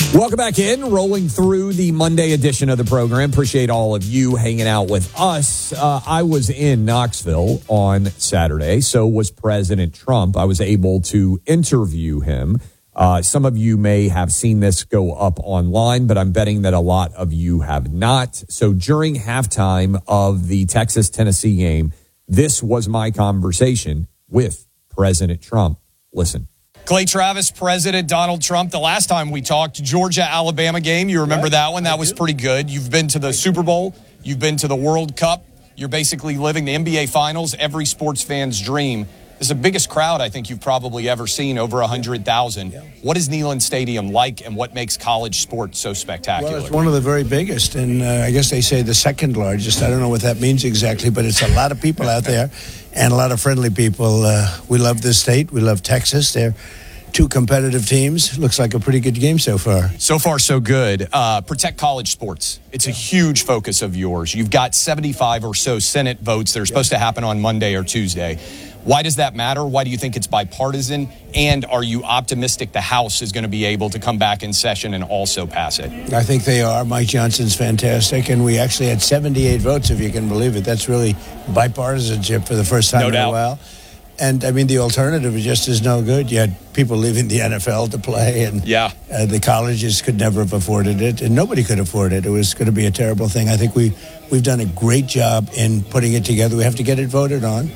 Welcome back in, rolling through the Monday edition of the program. Appreciate all of you hanging out with us. I was in Knoxville on Saturday, so was President Trump. I was able to interview him. Some of you may have seen this go up online, but I'm betting that a lot of you have not. So during halftime of the Texas-Tennessee game, this was my conversation with President Trump. Listen. Clay Travis, President Donald Trump. The last time we talked, Georgia-Alabama game, you remember that one? That was pretty good. You've been to the Super Bowl. You've been to the World Cup. You're basically living the NBA Finals, every sports fan's dream. This is the biggest crowd I think you've probably ever seen, over 100,000. What is Neyland Stadium like, and what makes college sports so spectacular? Well, it's one of the very biggest, and I guess they say the second largest. I don't know what that means exactly, but it's a lot of people out there and a lot of friendly people. We love this state. We love Texas. They're two competitive teams. Looks like a pretty good game so far. So far, so good. Protect college sports. It's a huge focus of yours. You've got 75 or so Senate votes that are supposed to happen on Monday or Tuesday. Why does that matter? Why do you think it's bipartisan? And are you optimistic the House is going to be able to come back in session and also pass it? I think they are. Mike Johnson's fantastic. And we actually had 78 votes, if you can believe it. That's really bipartisanship for the first time in a while. And, I mean, the alternative is just as no good. You had people leaving the NFL to play, and the colleges could never have afforded it, and nobody could afford it. It was going to be a terrible thing. I think we've done a great job in putting it together. We have to get it voted on,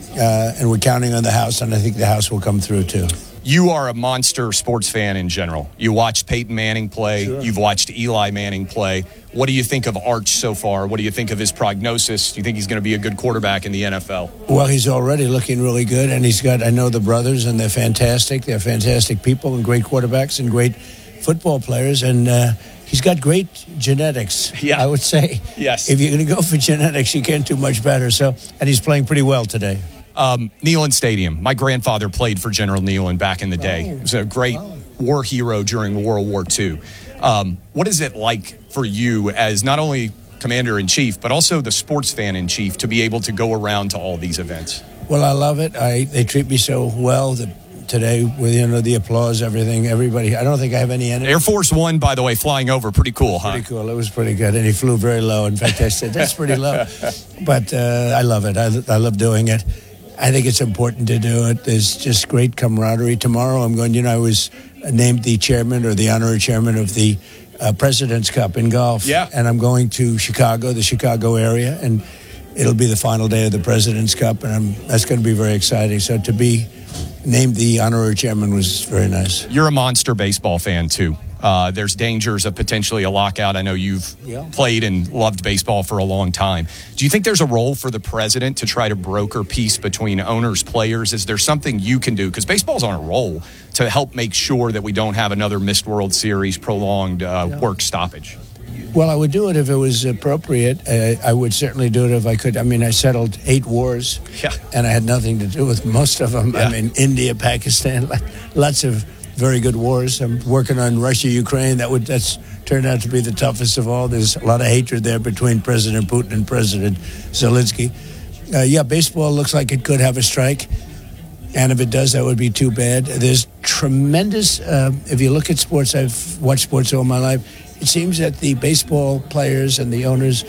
and we're counting on the House, and I think the House will come through, too. You are a monster sports fan in general. You watched Peyton Manning play. Sure. You've watched Eli Manning play. What do you think of Arch so far? What do you think of his prognosis? Do you think he's going to be a good quarterback in the NFL? Well, he's already looking really good, and I know the brothers, and they're fantastic. They're fantastic people and great quarterbacks and great football players, and he's got great genetics, I would say. Yes. If you're going to go for genetics, you can't do much better. And he's playing pretty well today. Neyland Stadium. My grandfather played for General Neyland back in the day. He was a great war hero during World War II. What is it like for you as not only commander-in-chief, but also the sports fan-in-chief to be able to go around to all these events? Well, I love it. They treat me so well today with, the applause, everything, everybody. I don't think I have any enemies. Air Force One, by the way, flying over. Pretty cool, huh? Pretty cool. It was pretty good. And he flew very low. In fact, I said, that's pretty low. But I love it. I love doing it. I think it's important to do it. There's just great camaraderie. Tomorrow I'm going, I was named the chairman or the honorary chairman of the President's Cup in golf. Yeah. And I'm going to Chicago, the Chicago area, and it'll be the final day of the President's Cup, and that's going to be very exciting. So to be named the honorary chairman was very nice. You're a monster baseball fan, too. There's dangers of potentially a lockout. I know you've played and loved baseball for a long time. Do you think there's a role for the president to try to broker peace between owners, players? Is there something you can do? Because baseball's on a roll to help make sure that we don't have another missed World Series, prolonged work stoppage. Well, I would do it if it was appropriate. I would certainly do it if I could. I mean, I settled 8 wars, and I had nothing to do with most of them. I mean, India, Pakistan, lots of very good wars. I'm working on Russia, Ukraine. That's turned out to be the toughest of all. There's a lot of hatred there between President Putin and President Zelensky. Baseball looks like it could have a strike. And if it does, that would be too bad. There's tremendous, if you look at sports, I've watched sports all my life. It seems that the baseball players and the owners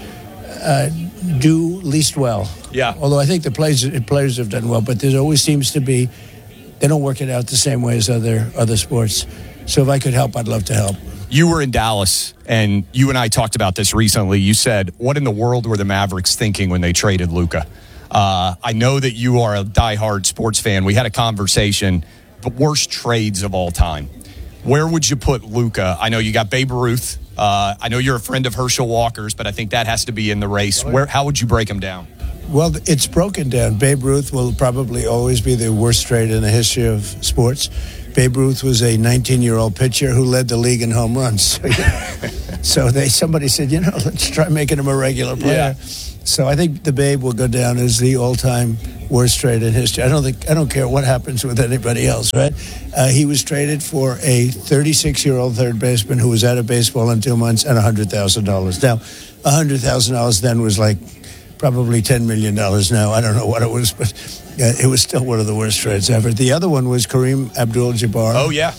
do least well. Yeah. Although I think the players have done well, but there always seems to be, they don't work it out the same way as other sports. So if I could help, I'd love to help. You were in Dallas, and you and I talked about this recently. You said, what in the world were the Mavericks thinking when they traded Luka? I know that you are a diehard sports fan. We had a conversation, but worst trades of all time. Where would you put Luka? I know you got Babe Ruth. I know you're a friend of Herschel Walker's, but I think that has to be in the race. How would you break him down? Well, it's broken down. Babe Ruth will probably always be the worst trade in the history of sports. Babe Ruth was a 19-year-old pitcher who led the league in home runs. So somebody said, let's try making him a regular player. Yeah. So I think the Babe will go down as the all-time worst trade in history. I don't care what happens with anybody else, right? He was traded for a 36-year-old third baseman who was out of baseball in 2 months and $100,000. Now, $100,000 then was like probably $10 million now. I don't know what it was, but it was still one of the worst trades ever. The other one was Kareem Abdul-Jabbar. Oh, yeah.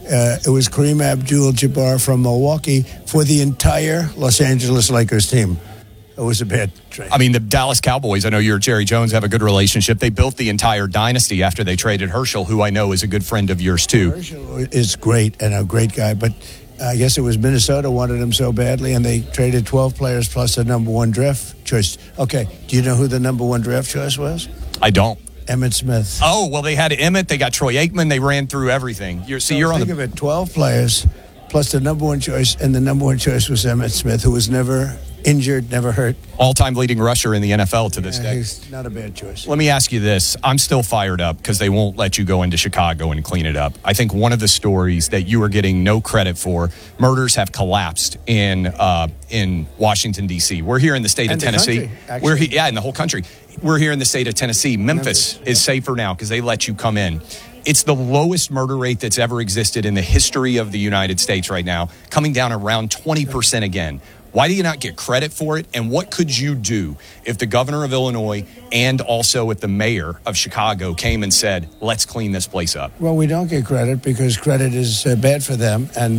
It was Kareem Abdul-Jabbar from Milwaukee for the entire Los Angeles Lakers team. It was a bad trade. I mean, the Dallas Cowboys, I know you and Jerry Jones have a good relationship. They built the entire dynasty after they traded Herschel, who I know is a good friend of yours, too. Herschel is great and a great guy, but I guess it was Minnesota wanted him so badly, and they traded 12 players plus the number one draft choice. Okay, do you know who the number one draft choice was? I don't. Emmitt Smith. Oh, well, they had Emmitt. They got Troy Aikman. They ran through everything. You're on think of it, 12 players plus the number one choice, and the number one choice was Emmitt Smith, who was never injured, never hurt. All-time leading rusher in the NFL to this day. He's not a bad choice. Let me ask you this. I'm still fired up because they won't let you go into Chicago and clean it up. I think one of the stories that you are getting no credit for, murders have collapsed in Washington, D.C. We're here in the state of Tennessee. In the whole country. We're here in the state of Tennessee. Memphis is safer now because they let you come in. It's the lowest murder rate that's ever existed in the history of the United States right now, coming down around 20% again. Why do you not get credit for it? And what could you do if the governor of Illinois and also if the mayor of Chicago came and said, let's clean this place up? Well, we don't get credit because credit is bad for them. And,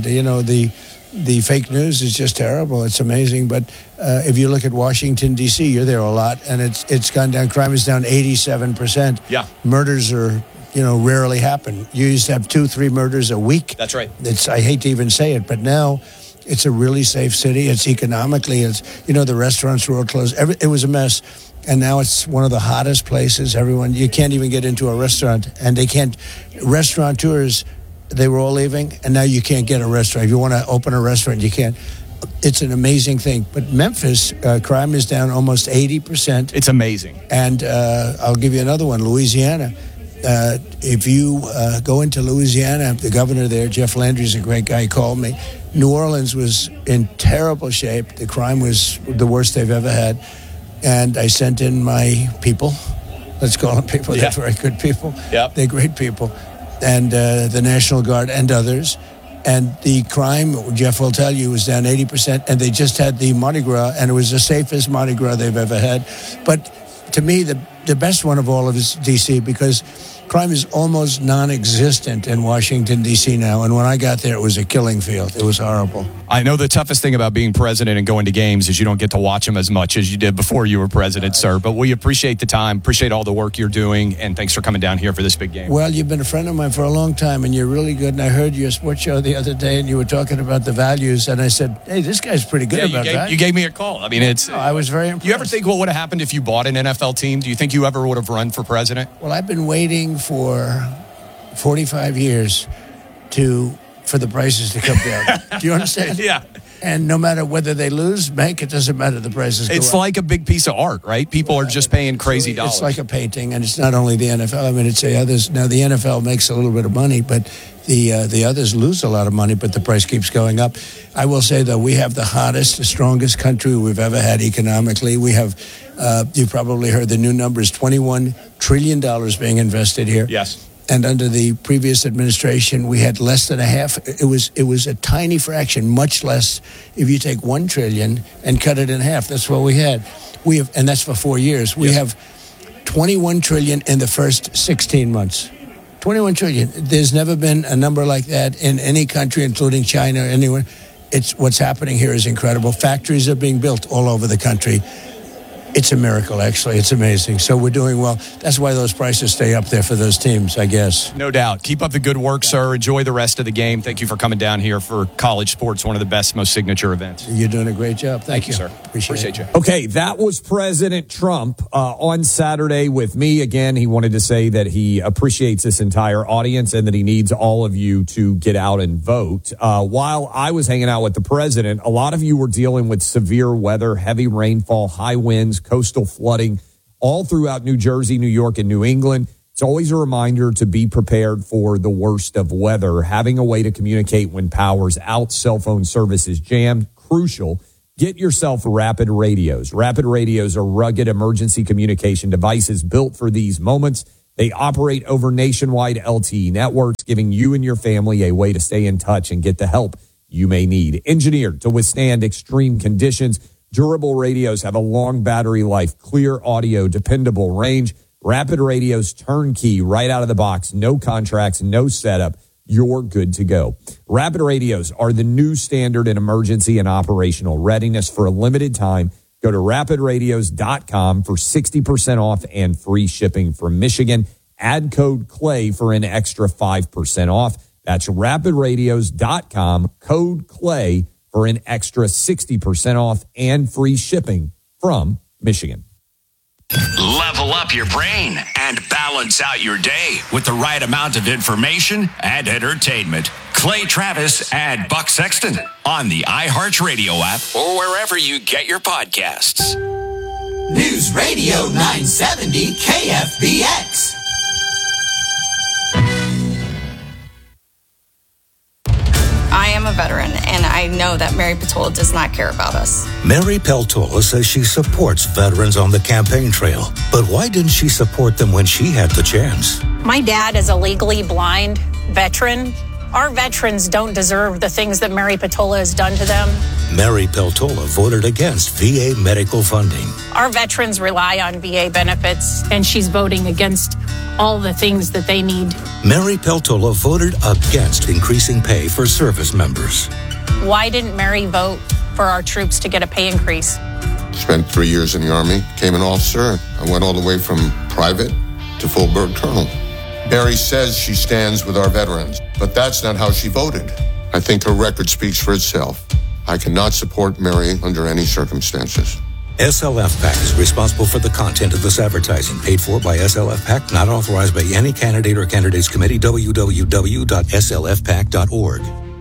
the fake news is just terrible. It's amazing. But if you look at Washington, D.C., you're there a lot, and it's gone down. Crime is down 87%. Yeah. Murders are, rarely happen. You used to have 2-3 murders a week. That's right. I hate to even say it, but now it's a really safe city. It's economically, the restaurants were all closed. It was a mess. And now it's one of the hottest places. You can't even get into a restaurant. And restaurateurs, they were all leaving. And now you can't get a restaurant. If you want to open a restaurant, you can't. It's an amazing thing. But Memphis, crime is down almost 80%. It's amazing. And I'll give you another one, Louisiana. If you go into Louisiana, the governor there, Jeff Landry, is a great guy. He called me. New Orleans was in terrible shape. The crime was the worst they've ever had. And I sent in my people. Let's call them people. Yeah. They're very good people. Yep. They're great people. And the National Guard and others. And the crime, Jeff will tell you, was down 80%. And they just had the Mardi Gras, and it was the safest Mardi Gras they've ever had. But to me, the best one of all of is D.C. because crime is almost non-existent in Washington, D.C. now. And when I got there, it was a killing field. It was horrible. I know the toughest thing about being president and going to games is you don't get to watch them as much as you did before you were president, sir. But we appreciate the time, appreciate all the work you're doing, and thanks for coming down here for this big game. Well, you've been a friend of mine for a long time, and you're really good. And I heard your sports show the other day, and you were talking about the values. And I said, hey, this guy's pretty good about that. You gave me a call. I mean, I was very impressed. You ever think what would have happened if you bought an NFL team? Do you think you ever would have run for president? Well, I've been waiting for 45 years for the prices to come down. Do you understand? Yeah. And no matter whether they lose, make it doesn't matter. The prices go up. It's like a big piece of art, right? People are just paying crazy dollars. It's like a painting, and it's not only the NFL. I mean, it's the others. Now, the NFL makes a little bit of money, but the others lose a lot of money, but the price keeps going up. I will say, though, we have the hottest, the strongest country we've ever had economically. We have, you probably heard the new numbers, $21 trillion being invested here. Yes. And under the previous administration, we had less than a half. It was a tiny fraction, much less. If you take $1 trillion and cut it in half, that's what we had. And that's for 4 years. We have $21 trillion in the first 16 months. $21 trillion. There's never been a number like that in any country, including China or anywhere. What's happening here is incredible. Factories are being built all over the country. It's a miracle, actually. It's amazing. So we're doing well. That's why those prices stay up there for those teams, I guess. No doubt. Keep up the good work, sir. Enjoy the rest of the game. Thank you for coming down here for college sports, one of the best, most signature events. You're doing a great job. Thank you, sir. Appreciate you. Okay, that was President Trump on Saturday with me. Again, he wanted to say that he appreciates this entire audience and that he needs all of you to get out and vote. While I was hanging out with the president, a lot of you were dealing with severe weather, heavy rainfall, high winds, coastal flooding all throughout New Jersey, New York, and New England. It's always a reminder to be prepared for the worst of weather. Having a way to communicate when power's out, cell phone service is jammed, crucial. Get yourself Rapid Radios. Rapid Radios are rugged emergency communication devices built for these moments. They operate over nationwide LTE networks, giving you and your family a way to stay in touch and get the help you may need. Engineered to withstand extreme conditions, durable radios have a long battery life, clear audio, dependable range. Rapid Radios turnkey right out of the box. No contracts, no setup. you're good to go. Rapid radios are the new standard in emergency and operational readiness. For a limited time, go to rapidradios.com for 60% off and free shipping from Michigan. Add code CLAY for an extra 5% off. That's rapidradios.com, code CLAY for an extra 60% off and free shipping from Michigan. Level up your brain and balance out your day with the right amount of information and entertainment. Clay Travis and Buck Sexton on the iHeartRadio app or wherever you get your podcasts. News Radio 970 KFBX. I am a veteran, and I know that Mary Peltola does not care about us. Mary Peltola says she supports veterans on the campaign trail. But why didn't she support them when she had the chance? My dad is a legally blind veteran. Our veterans don't deserve the things that Mary Peltola has done to them. Mary Peltola voted against VA medical funding. Our veterans rely on VA benefits, and she's voting against all the things that they need. Mary Peltola voted against increasing pay for service members. Why didn't Mary vote for our troops to get a pay increase? Spent 3 years in the Army, became an officer. I went all the way from private to full bird colonel. Mary says she stands with our veterans, but that's not how she voted. I think her record speaks for itself. I cannot support Mary under any circumstances. SLF PAC is responsible for the content of this advertising, paid for by SLF PAC, not authorized by any candidate or candidates committee. www.slfpac.org.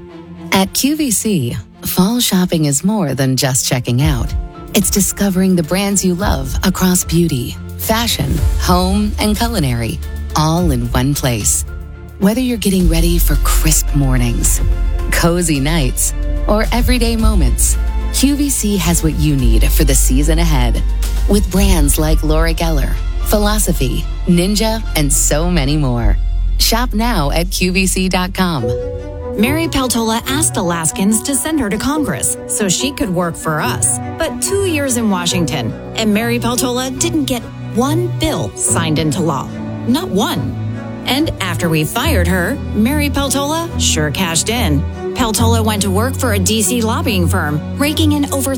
At QVC, fall shopping is more than just checking out. It's discovering the brands you love across beauty, fashion, home, and culinary, all in one place. Whether you're getting ready for crisp mornings, cozy nights, or everyday moments, QVC has what you need for the season ahead. With brands like Laura Geller, Philosophy, Ninja, and so many more. Shop now at QVC.com. Mary Peltola asked Alaskans to send her to Congress so she could work for us. But 2 years in Washington, and Mary Peltola didn't get one bill signed into law. Not one. And after we fired her, Mary Peltola sure cashed in. Peltola went to work for a D.C. lobbying firm, raking in over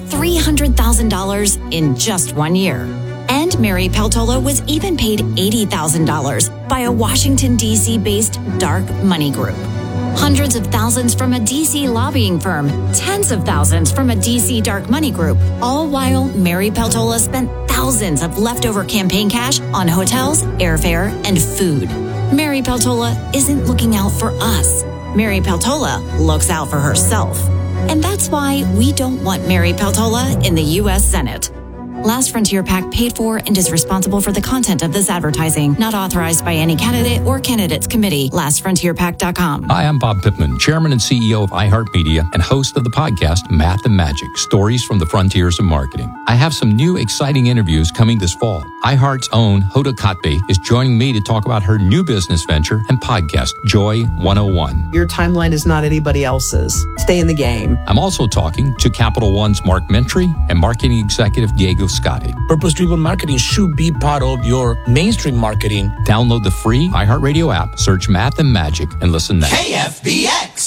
$300,000 in just 1 year. And Mary Peltola was even paid $80,000 by a Washington, D.C.-based dark money group. Hundreds of thousands from a D.C. lobbying firm, tens of thousands from a D.C. dark money group, all while Mary Peltola spent thousands of leftover campaign cash on hotels, airfare, and food. Mary Peltola isn't looking out for us. Mary Peltola looks out for herself. And that's why we don't want Mary Peltola in the U.S. Senate. Last Frontier PAC paid for and is responsible for the content of this advertising, not authorized by any candidate or candidates committee. LastFrontierPAC.com. Hi, I'm Bob Pittman, Chairman and CEO of iHeartMedia and host of the podcast Math and Magic, Stories from the Frontiers of Marketing. I have some new exciting interviews coming this fall. iHeart's own Hoda Kotb is joining me to talk about her new business venture and podcast, Joy 101. Your timeline is not anybody else's. Stay in the game. I'm also talking to Capital One's Mark Mentry and marketing executive Diego Scotti. Purpose-driven marketing should be part of your mainstream marketing. Download the free iHeartRadio app, search Math and Magic, and listen now. KFBX.